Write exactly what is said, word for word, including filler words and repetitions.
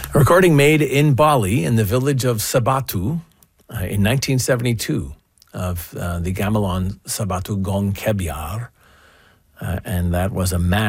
A recording made in Bali in the village of Sabatu uh, in nineteen seventy-two of uh, the gamelan Sabatu Gong Kebyar. Uh, and that was a mass